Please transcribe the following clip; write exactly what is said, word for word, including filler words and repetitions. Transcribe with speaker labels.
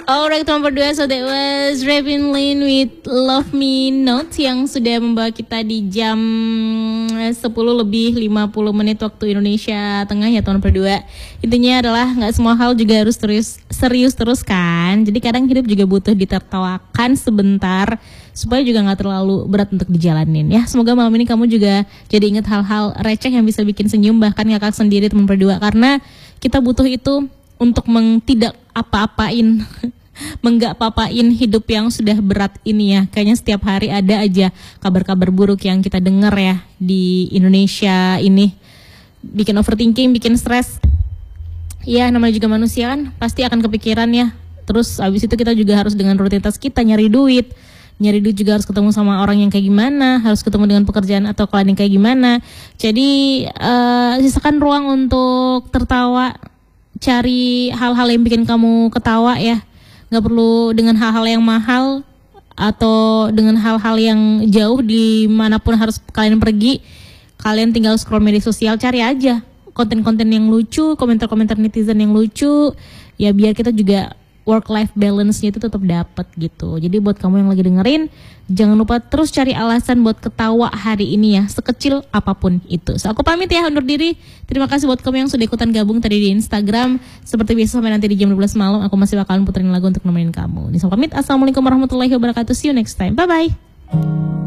Speaker 1: Alright, teman berdua, so that was Ravin Lin with Love Me Not yang sudah membawa kita di jam sepuluh lebih lima puluh menit waktu Indonesia Tengah ya teman berdua. Intinya adalah gak semua hal juga harus serius, serius terus kan. Jadi kadang hidup juga butuh ditertawakan sebentar supaya juga gak terlalu berat untuk dijalanin ya. Semoga malam ini kamu juga jadi ingat hal-hal receh yang bisa bikin senyum, bahkan ngakak sendiri teman berdua. Karena kita butuh itu untuk mengtidak apa-apain menggak papain hidup yang sudah berat ini ya. Kayaknya setiap hari ada aja kabar-kabar buruk yang kita dengar ya di Indonesia ini. Bikin overthinking, bikin stres. Ya namanya juga manusia kan pasti akan kepikiran ya. Terus abis itu kita juga harus dengan rutinitas kita nyari duit. Nyari duit juga harus ketemu sama orang yang kayak gimana, harus ketemu dengan pekerjaan atau klien yang kayak gimana. Jadi uh, sisakan ruang untuk tertawa. Cari hal-hal yang bikin kamu ketawa ya. Gak perlu dengan hal-hal yang mahal atau dengan hal-hal yang jauh dimanapun harus kalian pergi. Kalian tinggal scroll media sosial, cari aja konten-konten yang lucu, komentar-komentar netizen yang lucu. Ya biar kita juga work-life balance-nya itu tetap dapat gitu. Jadi buat kamu yang lagi dengerin, jangan lupa terus cari alasan buat ketawa hari ini ya, sekecil apapun itu. So, aku pamit ya, undur diri. Terima kasih buat kamu yang sudah ikutan gabung tadi di Instagram. Seperti biasa sampai nanti di jam dua belas malam, aku masih bakalan puterin lagu untuk nemenin kamu. Nisa pamit, assalamualaikum warahmatullahi wabarakatuh. See you next time, bye-bye.